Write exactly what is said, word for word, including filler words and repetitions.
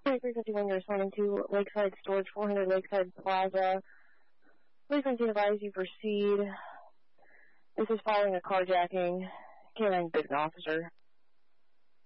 three fifty-one, you're responding to Lakeside Storage, four hundred Lakeside Plaza. Please continue to advise you proceed. This is following a carjacking. Canine Business Officer.